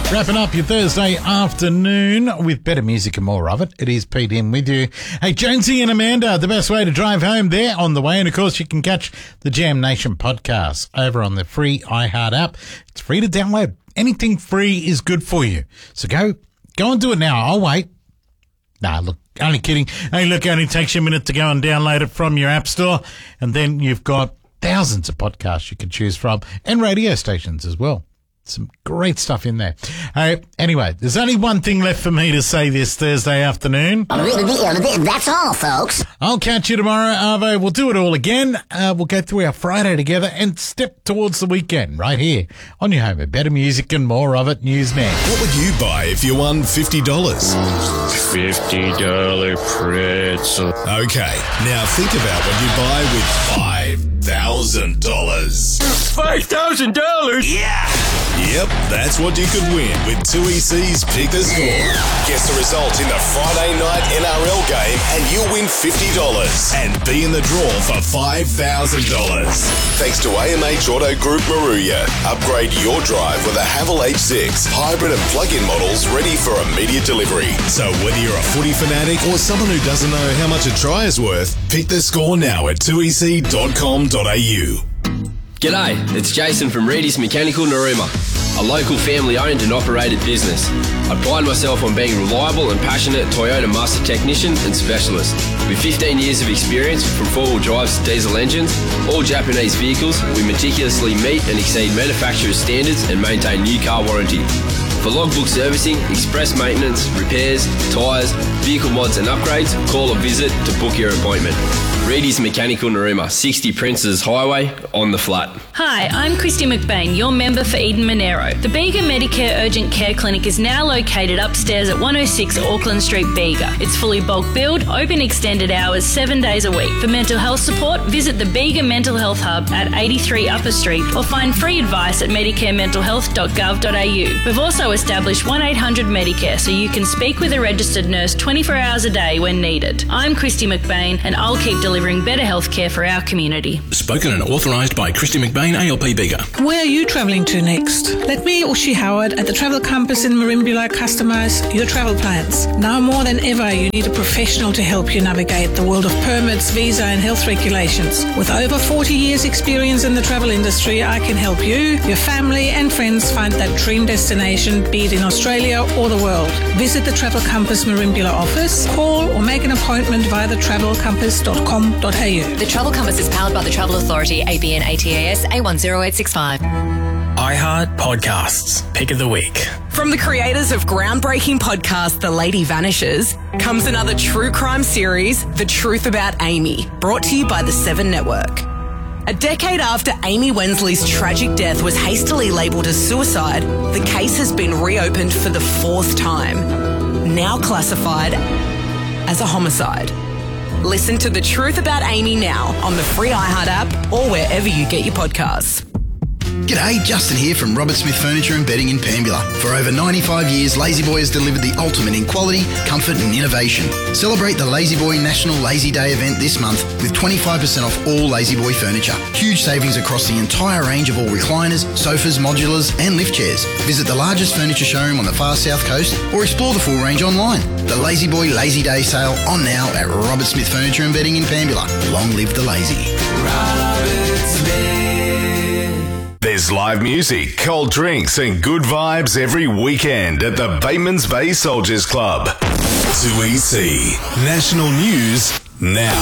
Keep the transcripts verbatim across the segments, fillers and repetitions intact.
Wrapping up your Thursday afternoon with better music and more of it. It is Pete in with you. Hey, Jonesy and Amanda, the best way to drive home, they're on the way. And, of course, you can catch the Jam Nation podcast over on the free iHeart app. It's free to download. Anything free is good for you. So go, go and do it now. I'll wait. Nah, look, only kidding. Hey, look, it only takes you a minute to go and download it from your app store. And then you've got thousands of podcasts you can choose from and radio stations as well. Some great stuff in there. Uh, anyway, there's only one thing left for me to say this Thursday afternoon. That's all, folks. I'll catch you tomorrow, Arvo. We'll do it all again. Uh, we'll go through our Friday together and step towards the weekend right here on your home of better music and more of it. News next. What would you buy if you won fifty dollars? fifty dollars pretzel. Okay, now think about what you buy with five thousand dollars. five thousand dollars? Yeah! Yep, that's what you could win with two E C's Pick the Score. Guess the result in the Friday night N R L game and you'll win fifty dollars and be in the draw for five thousand dollars. Thanks to A M H Auto Group Maruya. Upgrade your drive with a Haval H six, hybrid and plug-in models ready for immediate delivery. So whether you're a footy fanatic or someone who doesn't know how much a try is worth, pick the score now at two e c dot com dot a u. G'day, it's Jason from Reedy's Mechanical Narooma, a local family-owned and operated business. I pride myself on being reliable and passionate Toyota master technician and specialist. With fifteen years of experience from four-wheel drives to diesel engines, all Japanese vehicles, we meticulously meet and exceed manufacturer's standards and maintain new car warranty. For logbook servicing, express maintenance, repairs, tyres, vehicle mods and upgrades, call or visit to book your appointment. Reedy's Mechanical Narooma, sixty Princes Highway, on the flat. Hi, I'm Christy McBain, your member for Eden Monero. The Bega Medicare Urgent Care Clinic is now located upstairs at one oh six Auckland Street, Bega. It's fully bulk billed, open extended hours, seven days a week. For mental health support, visit the Bega Mental Health Hub at eighty-three Upper Street or find free advice at medicare mental health dot gov dot a u. We've also established one eight hundred Medicare so you can speak with a registered nurse twenty-four hours a day when needed. I'm Christy McBain and I'll keep delivering better health care for our community. Spoken and authorised by Christy McBain, A L P Bega. Where are you travelling to next? Let me, Ushi Howard, at the Travel Compass in Merimbula customise your travel plans. Now more than ever, you need a professional to help you navigate the world of permits, visa and health regulations. With over forty years experience in the travel industry, I can help you, your family and friends find that dream destination, be it in Australia or the world. Visit the Travel Compass Merimbula office, call or make an appointment via the travel compass dot com dot a u. The Travel Compass is powered by the Travel Authority, A B N A T A S A one zero eight six five. iHeart Podcasts, Pick of the Week. From the creators of groundbreaking podcast The Lady Vanishes comes another true crime series, The Truth About Amy, brought to you by the Seven Network. A decade after Amy Wensley's tragic death was hastily labelled as suicide, the case has been reopened for the fourth time, now classified as a homicide. Listen to The Truth About Amy now on the free iHeart app or wherever you get your podcasts. G'day, Justin here from Robert Smith Furniture and Bedding in Pambula. For over ninety-five years, La-Z-Boy has delivered the ultimate in quality, comfort and innovation. Celebrate the La-Z-Boy National Lazy Day event this month with twenty-five percent off all La-Z-Boy furniture. Huge savings across the entire range of all recliners, sofas, modulars and lift chairs. Visit the largest furniture showroom on the far south coast or explore the full range online. The La-Z-Boy Lazy Day sale on now at Robert Smith Furniture and Bedding in Pambula. Long live the lazy. Robert Smith. There's live music, cold drinks and good vibes every weekend at the Batemans Bay Soldiers Club. two E C National News now.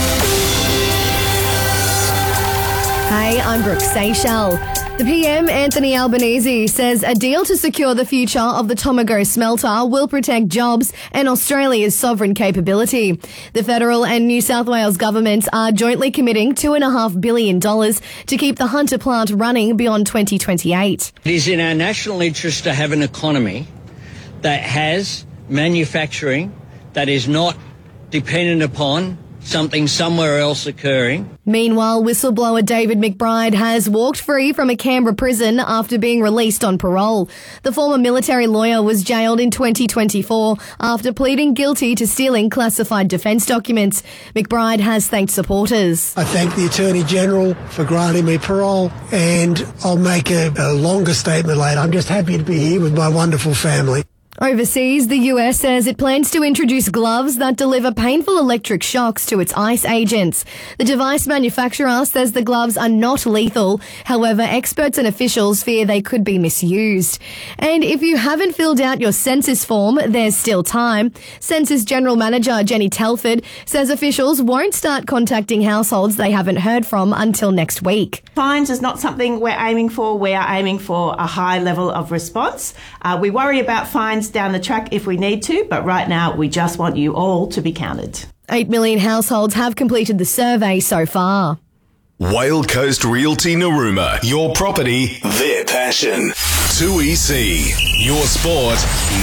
Hey, I'm Brooke Seychelles. The P M, Anthony Albanese, says a deal to secure the future of the Tomago smelter will protect jobs and Australia's sovereign capability. The federal and New South Wales governments are jointly committing two point five billion dollars to keep the Hunter plant running beyond twenty twenty-eight. It is in our national interest to have an economy that has manufacturing that is not dependent upon something somewhere else occurring. Meanwhile, whistleblower David McBride has walked free from a Canberra prison after being released on parole. The former military lawyer was jailed in twenty twenty-four after pleading guilty to stealing classified defence documents. McBride has thanked supporters. I thank the Attorney-General for granting me parole, and I'll make a, a longer statement later. I'm just happy to be here with my wonderful family. Overseas, the U S says it plans to introduce gloves that deliver painful electric shocks to its ICE agents. The device manufacturer says the gloves are not lethal. However, experts and officials fear they could be misused. And if you haven't filled out your census form, there's still time. Census General Manager Jenny Telford says officials won't start contacting households they haven't heard from until next week. Fines is not something we're aiming for. We are aiming for a high level of response. Uh, we worry about fines down the track if we need to, but right now we just want you all to be counted. Eight million households have completed the survey so far. Whale Coast Realty Narooma. Your property, their passion. two E C. Your sport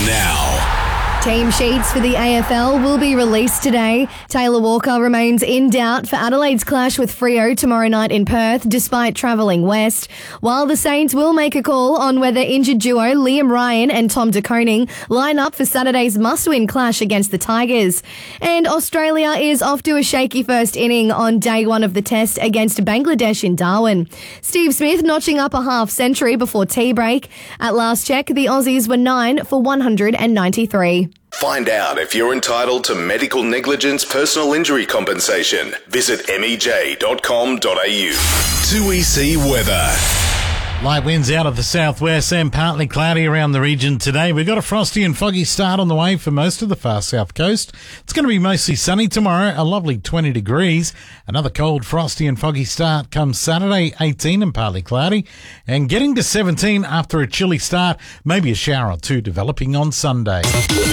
now. Team sheets for the A F L will be released today. Taylor Walker remains in doubt for Adelaide's clash with Freo tomorrow night in Perth, despite travelling west. While the Saints will make a call on whether injured duo Liam Ryan and Tom De Koning line up for Saturday's must-win clash against the Tigers. And Australia is off to a shaky first inning on day one of the test against Bangladesh in Darwin. Steve Smith notching up a half century before tea break. At last check, the Aussies were nine for one hundred ninety-three. Find out if you're entitled to medical negligence personal injury compensation. Visit m e j dot com dot a u. two E C weather. Light winds out of the southwest and partly cloudy around the region today. We've got a frosty and foggy start on the way for most of the far south coast. It's going to be mostly sunny tomorrow, a lovely twenty degrees. Another cold, frosty and foggy start comes Saturday, eighteen and partly cloudy. And getting to seventeen after a chilly start, maybe a shower or two developing on Sunday.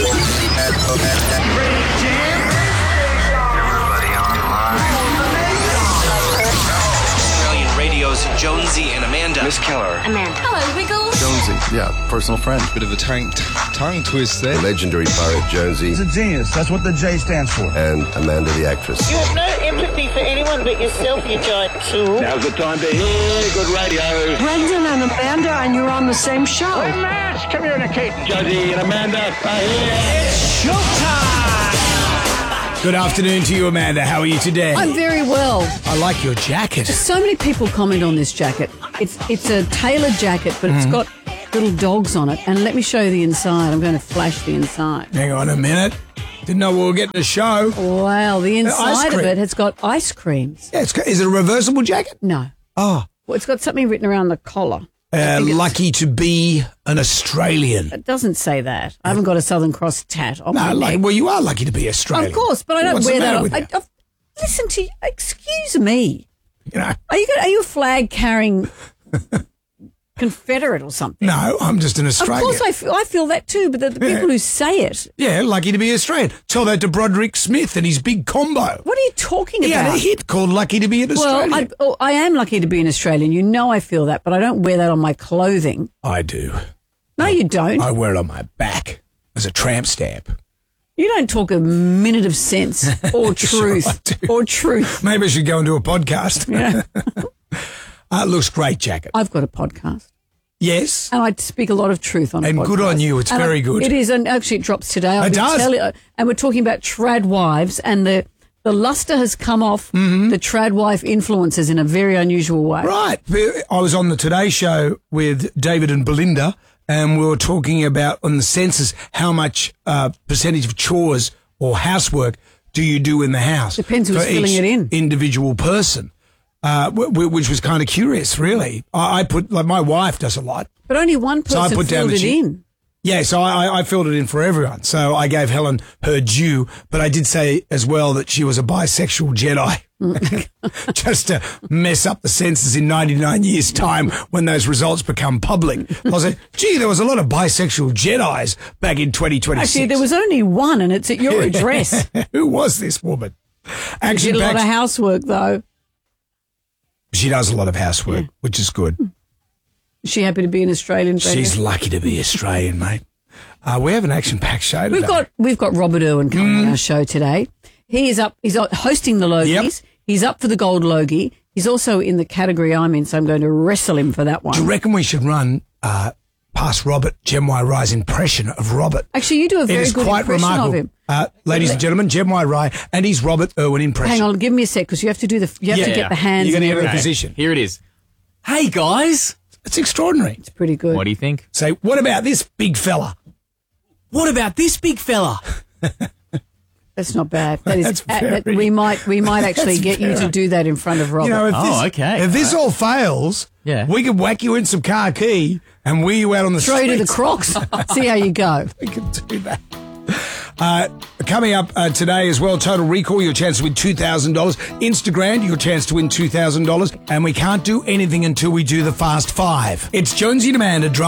Jonesy and Amanda. Miss Keller. Amanda. Hello, Wiggles. Jonesy, yeah, personal friend. Bit of a tongue, tongue twist there. The legendary pirate Jonesy. He's a genius. That's what the J stands for. And Amanda, the actress. You have no empathy for anyone but yourself, you giant tool. Now's the time to hear good radio. Brendan and Amanda, and you're on the same show. We're mass communicating. Jonesy and Amanda are here. It's showtime. Good afternoon to you, Amanda. How are you today? I'm very well. I like your jacket. So many people comment on this jacket. It's it's a tailored jacket, but mm-hmm. it's got little dogs on it. And let me show you the inside. I'm going to flash the inside. Hang on a minute. Didn't know we were getting a show. Wow, the inside of it has got ice creams. Yeah, it's got, is it a reversible jacket? No. Oh. Well, it's got something written around the collar. Uh, lucky to be an Australian. It doesn't say that. I haven't got a Southern Cross tat on no, my like, neck. well, you are lucky to be Australian. Of course, but I don't What's wear the matter that. With I, you? I, listen to you. Excuse me. You know, are you are you a flag carrying Confederate or something? No, I'm just an Australian. Of course, I feel, I feel that too. But the, the yeah. people who say it, yeah, lucky to be Australian. Tell that to Broderick Smith and his big combo. What are you talking he about? He had a hit called "Lucky to Be an Australian." Well, I, oh, I am lucky to be an Australian. You know, I feel that, but I don't wear that on my clothing. I do. No, I, you don't. I wear it on my back as a tramp stamp. You don't talk a minute of sense or truth sure or truth. Maybe I should go and do a podcast. Yeah. uh, it looks great, jacket. I've got a podcast. Yes. And I speak a lot of truth on it. And podcast. good on you. It's and very I, good. It is. And actually, it drops today. I'll it does. Tell you, and we're talking about trad wives, and the, the luster has come off mm-hmm. the trad wife influences in a very unusual way. Right. I was on the Today Show with David and Belinda, and we were talking about on the census how much uh, percentage of chores or housework do you do in the house? Depends who's filling it in. Individual person. Uh, which was kind of curious, really. I, I put, like, my wife does a lot. But only one person so I put filled down it she, in. Yeah, so I, I filled it in for everyone. So I gave Helen her due, but I did say as well that she was a bisexual Jedi. Just to mess up the census in ninety-nine years' time when those results become public. I was like, gee, there was a lot of bisexual Jedis back in twenty twenty-six. Actually, there was only one, and it's at your address. Who was this woman? Actually, she did a lot of housework, though. She does a lot of housework, yeah. which is good. Is she happy to be an Australian? She's lucky to be Australian, mate. Uh, we have an action-packed show today. We've got we've got Robert Irwin coming mm. on our show today. He is up. He's hosting the Logies. Yep. He's up for the gold Logie. He's also in the category I'm in, so I'm going to wrestle him for that one. Do you reckon we should run uh, past Robert, Gem Y Rye's impression of Robert? Actually, you do a very it is good quite impression remarkable. of him. Uh, ladies and gentlemen, Gem Y Rye and his Robert Irwin impression. Hang on, give me a sec because you have to do the. You have Yeah. to get the hands. You're going to and get in a everything. position. Here it is. Hey, guys. It's extraordinary. It's pretty good. What do you think? Say, what about this big fella? What about this big fella? That's not bad. That is. That's uh, that- very- we might. We might actually That's get you to very- do that in front of Robert. You know, if Oh, this, okay. If this all fails, Yeah. we could whack you in some car key and wheel you out on the Throw you to the streets. Crocs. See how you go. We could do that. Uh, coming up uh, today as well, Total Recall, your chance to win two thousand dollars. Instagram, your chance to win two thousand dollars. And we can't do anything until we do the Fast Five. It's Jonesy and Amanda driving.